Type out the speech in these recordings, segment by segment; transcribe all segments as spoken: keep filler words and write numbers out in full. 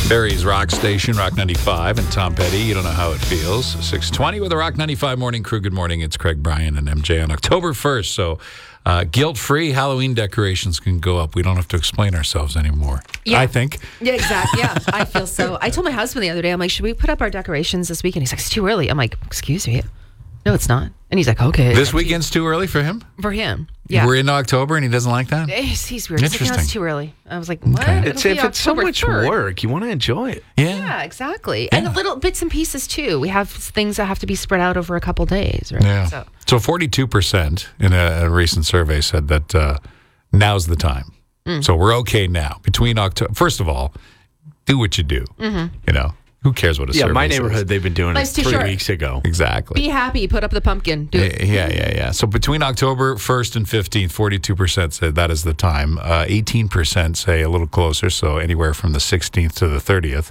Barry's Rock Station, Rock ninety-five, and Tom Petty. You don't know how it feels. six twenty with the Rock ninety-five Morning Crew. Good morning. It's Craig Bryan and M J on October first. So uh, guilt-free Halloween decorations can go up. We don't have to explain ourselves anymore, yeah. I think. Yeah, exactly. Yeah, I feel so. I told my husband the other day, I'm like, should we put up our decorations this weekend? He's like, it's too early. I'm like, excuse me. No, it's not. And he's like, okay. This weekend's too early for him? For him, yeah. We're in October and he doesn't like that? He's, he's weird. He's like, no, it's too early. I was like, what? Okay. It's, if it's so much third. work, you want to enjoy it. Yeah. Yeah, exactly. Yeah. And little bits and pieces, too. We have things that have to be spread out over a couple days, right? Yeah. So, so forty-two percent in a, a recent survey said that uh, now's the time. Mm. So we're okay now. Between October, first of all, do what you do. Mm-hmm. You know, who cares what a Yeah, survey my neighborhood, says? they've been doing Life's it too three short. weeks ago. Exactly. be happy. Put up the pumpkin. Do it. Yeah, yeah, yeah. So between October first and fifteenth, forty-two percent said that is the time. Uh, eighteen percent say a little closer, so anywhere from the sixteenth to the thirtieth.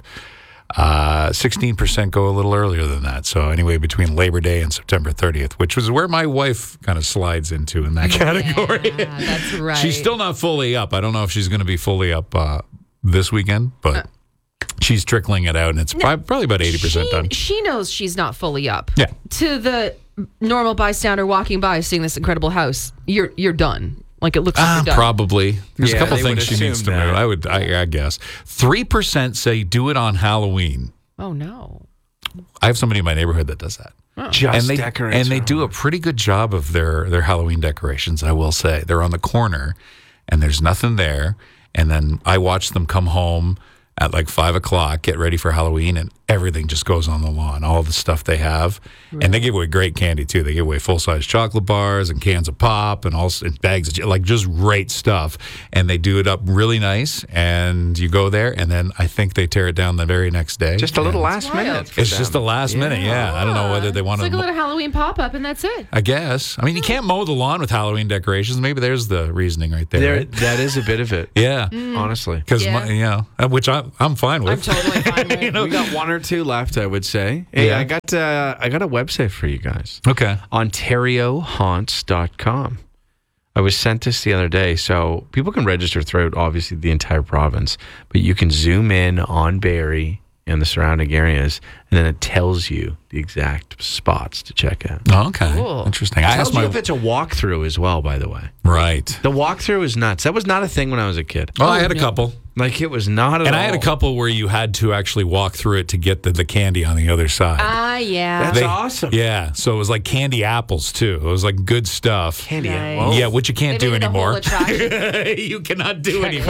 Uh, sixteen percent go a little earlier than that, so anyway between Labor Day and September thirtieth, which was where my wife kind of slides into in that category. Yeah, that's right. She's still not fully up. I don't know if she's going to be fully up uh, this weekend, but... Uh. She's trickling it out, and it's No, probably, probably about eighty percent she, done. She knows she's not fully up. Yeah. To the normal bystander walking by, seeing this incredible house, you're you're done. Like, it looks like Uh, you're done. probably. There's Yeah, a couple they things would she needs to assume move. that. I would, I, I guess. three percent say do it on Halloween. Oh, no. I have somebody in my neighborhood that does that. Just and they, decorate. and they do a pretty good job of their, their Halloween decorations, I will say. They're on the corner, and there's nothing there. And then I watch them come home at like five o'clock, get ready for Halloween, and everything just goes on the lawn, all the stuff they have. Right. And they give away great candy, too. They give away full-size chocolate bars and cans of pop and all and bags of, like, just great stuff. And they do it up really nice, and you go there, and then I think they tear it down the very next day. Just a little and last minute. for It's them. just the last Yeah. minute, yeah. I don't know whether they want It's to... like a little Halloween pop-up, and that's it. I guess. I mean, you can't mow the lawn with Halloween decorations. Maybe there's the reasoning right there. There, right? that is a bit of it. Yeah. Honestly. Because, Yeah. you know, uh, which I, I'm fine with. I'm totally fine with it. You know? We got one or two left, I would say. Hey, Yeah. I got uh, I got a website for you guys. Okay. Ontario Haunts dot com. I was sent this the other day, so people can register throughout, obviously, the entire province, but you can zoom in on Barrie and the surrounding areas, and then it tells you the exact spots to check out. Oh, okay. Cool. Interesting. I Tells asked you my... if it's a walkthrough as well, by the way. Right. The walkthrough is nuts. That was not a thing when I was a kid. Well, I had a couple. Like, it was not at And all. I had a couple where you had to actually walk through it to get the, the candy on the other side. Ah, yeah. That's awesome. Yeah. So it was like candy apples, too. It was like good stuff. Candy. Nice. Whoa. Yeah, which you can't They do made it a whole anymore. attraction. You cannot do anymore.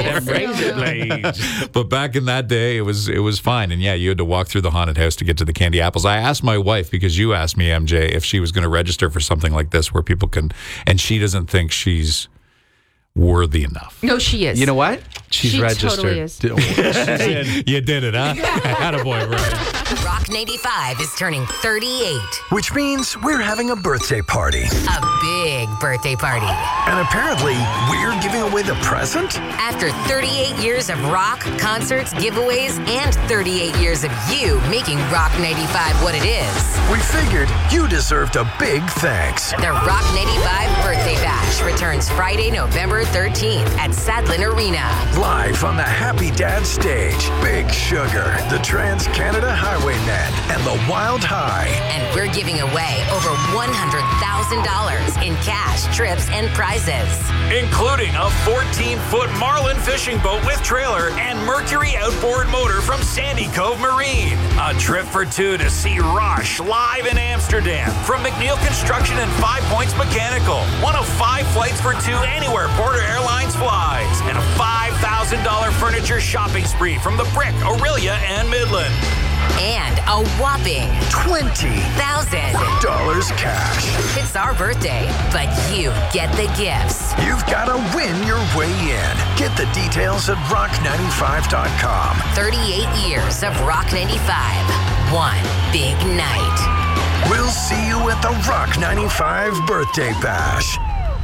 it, But back in that day, it was it was fine. And yeah, you had to walk through the haunted house to get to the candy apples. I asked my wife, because you asked me, M J, if she was going to register for something like this where people can, and she doesn't think she's worthy enough. No, she is. You know what? She's She registered. totally is. Don't worry. You did it, huh? Attaboy, right? Rock ninety-five is turning thirty-eight. Which means we're having a birthday party. A big birthday party. And apparently, we're giving away the present? After thirty-eight years of rock, concerts, giveaways, and thirty-eight years of you making Rock ninety-five what it is. We figured you deserved a big thanks. The Rock ninety-five Birthday Bash returns Friday, November thirteenth at Sadlin Arena. Live on the Happy Dad stage, Big Sugar, the Trans-Canada Highwaymen, and the Wild High. And we're giving away over one hundred thousand dollars in cash, trips, and prizes. Including a fourteen-foot Marlin fishing boat with trailer and Mercury outboard motor from Sandy Cove Marine. A trip for two to see Roche live in Amsterdam from McNeil Construction and Five Points Mechanical. One of five flights for two anywhere Porter Airlines flies. And a five thousand dollars furniture shopping spree from The Brick, Aurelia, and Midland. And a whopping twenty thousand dollars cash. It's our birthday, but you get the gifts. You've got to win your way in. Get the details at rock ninety-five dot com. thirty-eight years of Rock ninety-five. One big night. We'll see you at the Rock ninety-five Birthday Bash.